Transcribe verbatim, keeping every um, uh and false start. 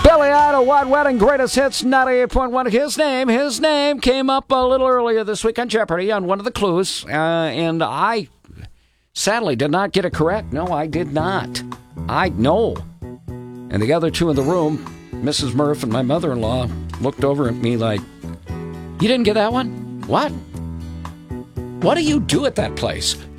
Billy Idol, Wild Wedding, Greatest Hits, ninety-eight point one. His name, his name came up a little earlier this week on Jeopardy on one of the clues, uh, and I sadly did not get it correct. No, I did not. I know. And the other two in the room, Missus Murph and my mother-in-law, looked over at me like, you didn't get that one? What? What do you do at that place?